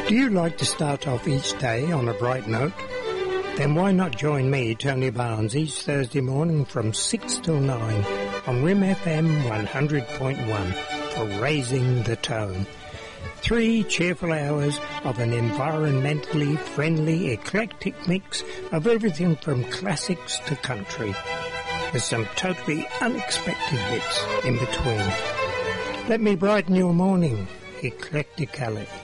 Do you like to start off each day on a bright note? Then why not join me, Tony Barnes, each Thursday morning from 6 till 9 on RIM FM 100.1 for Raising the Tone. 3 cheerful hours of an environmentally friendly, eclectic mix of everything from classics to country, with some totally unexpected bits in between. Let me brighten your morning, Eclecticality.